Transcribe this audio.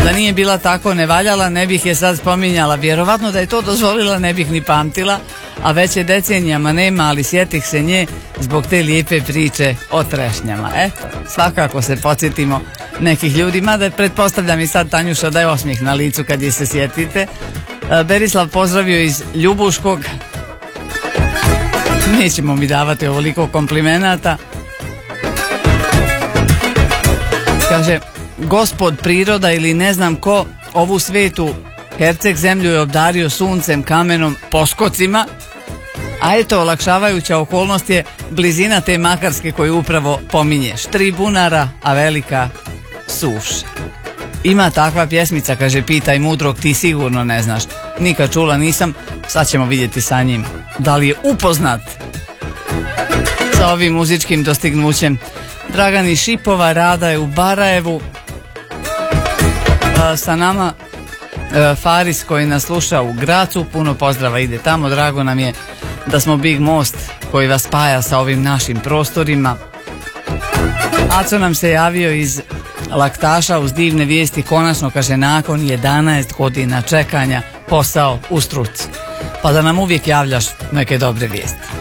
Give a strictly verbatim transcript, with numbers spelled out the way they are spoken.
Da nije bila tako nevaljala, ne bih je sad spominjala. Vjerovatno da je to dozvolila, ne bih ni pamtila, a već je decenijama nema, ali sjetih se nje zbog te lijepe priče o trešnjama. Eto, svakako se podsjetimo nekih ljudi, mada pretpostavljam i sad Tanjuša da je osmijeh na licu kad je se sjetite. Berislav pozdravio iz Ljubuškog. Nećemo mi davati ovoliko komplimenata. Kaže, gospod priroda ili ne znam ko, ovu svetu Herceg zemlju je obdario suncem, kamenom, poskocima, a eto, olakšavajuća okolnost je blizina te Makarske koju upravo pominješ. Tri bunara, a velika suša. Ima takva pjesmica, kaže, pitaj mudrog, ti sigurno ne znaš. Nikad čula nisam, sad ćemo vidjeti sa njim da li je upoznat sa ovim muzičkim dostignućem. Dragan iz Šipova, Rada je u Barajevu. A, sa nama e, Faris koji nas sluša u Gracu, puno pozdrava ide tamo, drago nam je da smo Big Most koji vas spaja sa ovim našim prostorima. Aco nam se javio iz Laktaša uz divne vijesti, konačno, kaže, nakon jedanaest godina čekanja posao u struci. Pa da nam uvijek javljaš neke dobre vijesti.